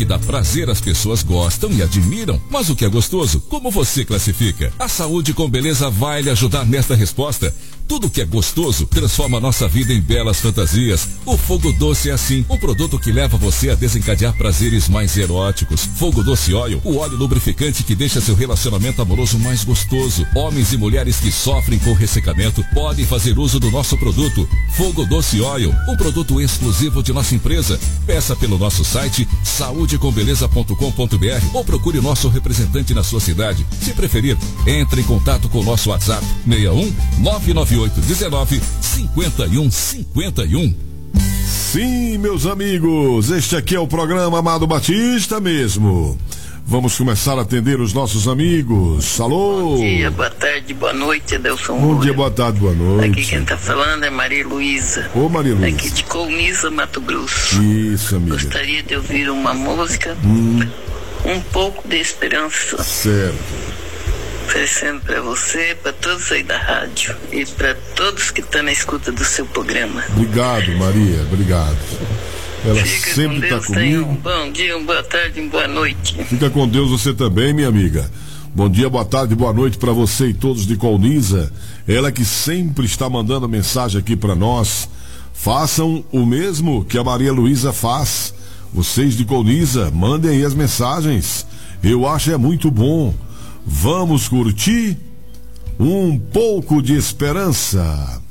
que dá prazer as pessoas gostam e admiram. Mas o que é gostoso? Como você classifica? A Saúde com Beleza vai lhe ajudar nesta resposta. Tudo que é gostoso transforma nossa vida em belas fantasias. O Fogo Doce é assim, um produto que leva você a desencadear prazeres mais eróticos. Fogo Doce Oil, o óleo lubrificante que deixa seu relacionamento amoroso mais gostoso. Homens e mulheres que sofrem com ressecamento podem fazer uso do nosso produto. Fogo Doce Oil, um produto exclusivo de nossa empresa. Peça pelo nosso site saudecombeleza.com.br ou procure o nosso representante na sua cidade. Se preferir, entre em contato com o nosso WhatsApp 61 99819 5151. Sim, meus amigos, este aqui é o programa Amado Batista mesmo. Vamos começar a atender os nossos amigos. Alô? Bom dia, boa tarde, boa noite, Adelson. Bom dia, boa tarde, boa noite. Aqui quem tá falando é Maria Luísa. Ô, Maria Luísa. Aqui de Colniza, Mato Grosso. Isso, amiga. Gostaria de ouvir uma música, Um Pouco de Esperança. Certo. Oferecendo para você, para todos aí da rádio e para todos que estão na escuta do seu programa. Obrigado, Maria, obrigado. Ela Fica sempre está comigo. Tenha um bom dia, uma boa tarde, uma boa noite. Fica com Deus você também, minha amiga. Bom dia, boa tarde, boa noite para você e todos de Colniza. Ela que sempre está mandando mensagem aqui para nós. Façam o mesmo que a Maria Luísa faz. Vocês de Colniza, mandem aí as mensagens. Eu acho muito bom. Vamos curtir um pouco de esperança.